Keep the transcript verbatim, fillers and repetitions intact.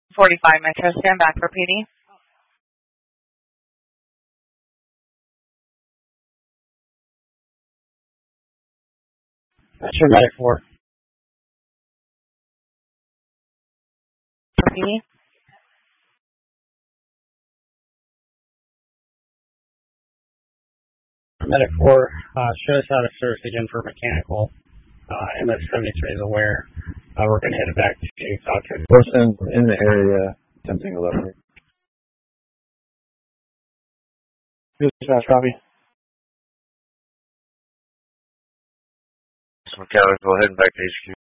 forty-five Metro, stand back for P D. That's your medic four. For P D. Medic four, uh, show us how to search again for mechanical. Uh, M F seventy-three is aware. Uh, we're going to head back to Falcon. Person in the area attempting a level. Dispatch copy. Some counties, go ahead and back to H Q.